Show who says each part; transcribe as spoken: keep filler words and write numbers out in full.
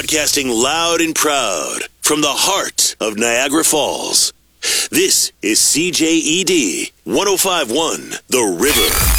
Speaker 1: Broadcasting loud and proud from the heart of Niagara Falls. This is C J E D one oh five point one The River.